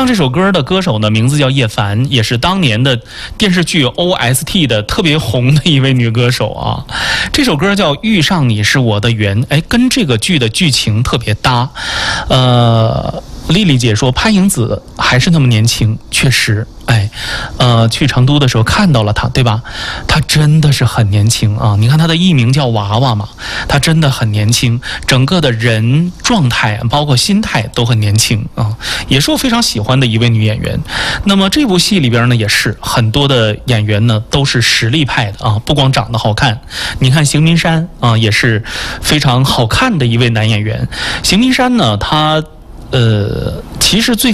唱这首歌的歌手呢，名字叫叶凡，也是当年的电视剧 OST 的特别红的一位女歌手啊。这首歌叫《遇上你是我的缘》，哎，跟这个剧的剧情特别搭。丽丽姐说潘迎紫还是那么年轻，确实，哎，去成都的时候看到了她，对吧？她真的是很年轻啊！你看她的艺名叫娃娃嘛，她真的很年轻，整个的人状态包括心态都很年轻啊，也是我非常喜欢的一位女演员。那么这部戏里边呢，也是很多的演员呢都是实力派的啊，不光长得好看，你看邢明山啊，也是非常好看的一位男演员。邢明山呢，他其实最